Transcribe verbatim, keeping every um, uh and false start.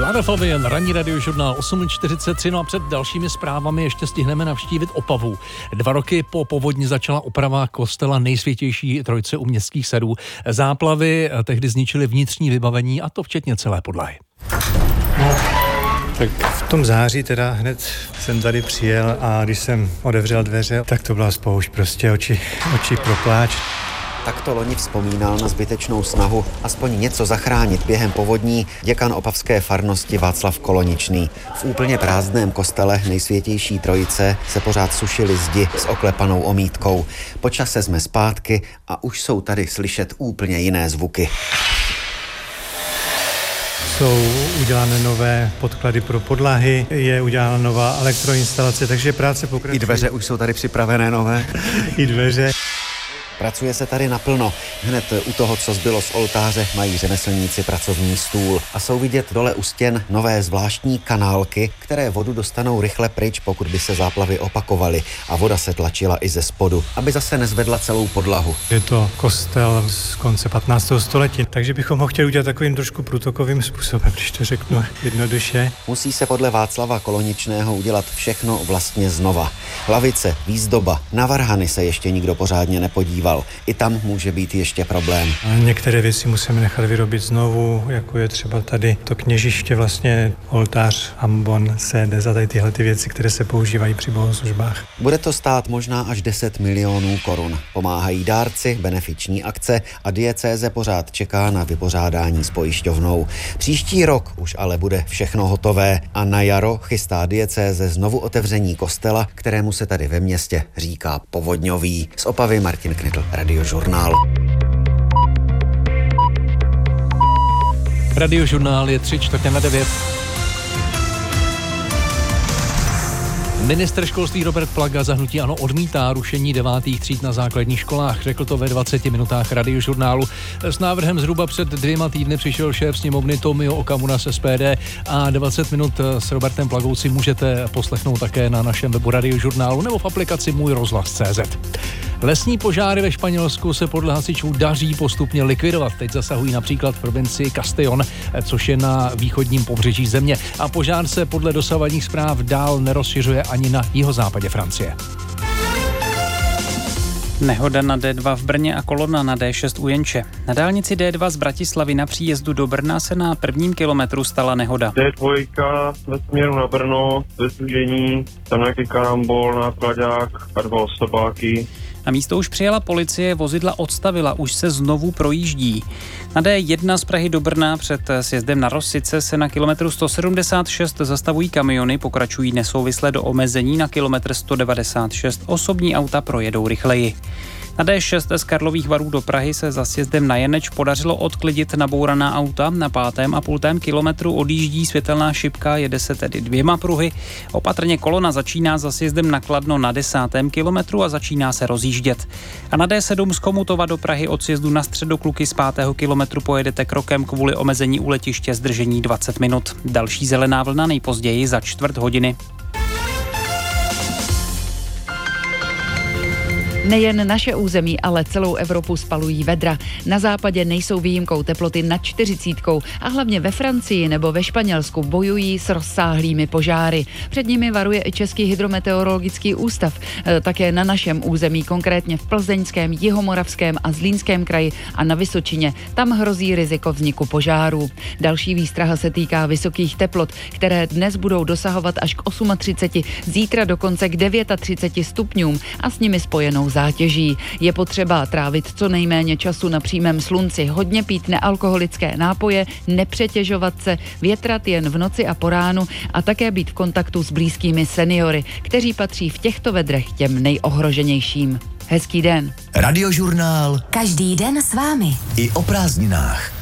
Lara Fabian, ranní radiožurnál osm čtyřicet tři, no a před dalšími zprávami ještě stihneme navštívit Opavu. Dva roky po povodni začala oprava kostela Nejsvětější Trojice u Městských sadů. Záplavy tehdy zničily vnitřní vybavení, a to včetně celé podlahy. Tak v tom září teda hned jsem tady přijel a když jsem otevřel dveře, tak to byla spoušť, prostě oči, oči pro pláč. Tak to loni vzpomínal na zbytečnou snahu aspoň něco zachránit během povodní děkan opavské farnosti Václav Koloničný. V úplně prázdném kostele Nejsvětější Trojice se pořád sušily zdi s oklepanou omítkou. Po čase jsme zpátky a už jsou tady slyšet úplně jiné zvuky. Jsou udělané nové podklady pro podlahy, je udělána nová elektroinstalace, takže práce pokračuje. I dveře už jsou tady připravené nové. I dveře. Pracuje se tady naplno. Hned u toho, co zbylo z oltáře, mají řemeslníci pracovní stůl. A jsou vidět dole u stěn nové zvláštní kanálky, které vodu dostanou rychle pryč, pokud by se záplavy opakovaly. A voda se tlačila i ze spodu, aby zase nezvedla celou podlahu. Je to kostel z konce patnáctého století, takže bychom ho chtěli udělat takovým trošku průtokovým způsobem, když to řeknu jednoduše. Musí se podle Václava Koloničného udělat všechno vlastně znova. Lavice, výzdoba, na varhany se ještě nikdo pořádně nepodíval. I tam může být ještě problém. A některé věci musíme nechat vyrobit znovu, jako je třeba tady to kněžiště, vlastně oltář, ambon, sédes a tady tyhle ty věci, které se používají při bohoslužbách. Bude to stát možná až deset milionů korun. Pomáhají dárci, benefiční akce a diecéze pořád čeká na vypořádání s pojišťovnou. Příští rok už ale bude všechno hotové a na jaro chystá diecéze znovu otevření kostela, kterému se tady ve městě říká Povodňový. Z Opavy Martin Knitl, Radiožurnál. Radiožurnál je tři čtvrtě na devět. Ministr školství Robert Plaga za hnutí ANO odmítá rušení devátých tříd na základních školách. Řekl to ve dvaceti minutách Radiožurnálu. S návrhem zhruba před dvěma týdny přišel šéf sněmovny Tomio Okamura z S P D a dvacet minut s Robertem Plagou si můžete poslechnout také na našem webu Radiožurnálu nebo v aplikaci Můj rozhlas tečka cé zet. Lesní požáry ve Španělsku se podle hasičů daří postupně likvidovat. Teď zasahují například v provincii Castellón, což je na východním pobřeží země. A požár se podle dosavadních zpráv dál nerozšiřuje ani na jihozápadě Francie. Nehoda na D dva v Brně a kolona na D šest u Jenče. Na dálnici D dva z Bratislavy na příjezdu do Brna se na prvním kilometru stala nehoda. D dva ve směru na Brno, ve zúžení, tam nějaký karambol, nákladák a dva osobáky. Na místo už přijela policie, vozidla odstavila, už se znovu projíždí. Na D jedna z Prahy do Brna před sjezdem na Rosice se na kilometru sto sedmdesát šest zastavují kamiony, pokračují nesouvisle do omezení na kilometr sto devadesát šest, osobní auta projedou rychleji. Na D šest z Karlových Varů do Prahy se za sjezdem na Jeneč podařilo odklidit nabouraná auta. Na pátém a půltém kilometru odjíždí světelná šipka, jede se tedy dvěma pruhy. Opatrně kolona začíná za sjezdem na Kladno na desátém kilometru a začíná se rozjíždět. A na D sedm z Komutova do Prahy od sjezdu na Středokluky z pátého kilometru pojedete krokem kvůli omezení u letiště zdržení dvacet minut. Další zelená vlna nejpozději za čtvrt hodiny. Nejen naše území, ale celou Evropu spalují vedra. Na západě nejsou výjimkou teploty nad čtyřicítkou a hlavně ve Francii nebo ve Španělsku bojují s rozsáhlými požáry. Před nimi varuje i Český hydrometeorologický ústav. Také na našem území, konkrétně v Plzeňském, Jihomoravském a Zlínském kraji a na Vysočině. Tam hrozí riziko vzniku požárů. Další výstraha se týká vysokých teplot, které dnes budou dosahovat až k třiceti osmi, zítra dokonce k třiceti devíti stupňům a s nimi spojenou zátěží. Je potřeba trávit co nejméně času na přímém slunci, hodně pít nealkoholické nápoje, nepřetěžovat se, větrat jen v noci a po ránu a také být v kontaktu s blízkými seniory, kteří patří v těchto vedrech těm nejohroženějším. Hezký den. Radiožurnál. Každý den s vámi. I o prázdninách.